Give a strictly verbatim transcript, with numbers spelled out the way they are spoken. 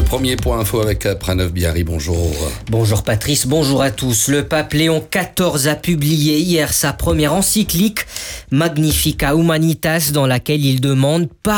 premier point info avec Pranav Bihari. Bonjour. Bonjour Patrice, bonjour à tous. Le pape Léon quatorze a publié hier sa première encyclique Magnificat Humanitas, dans laquelle il demande pardon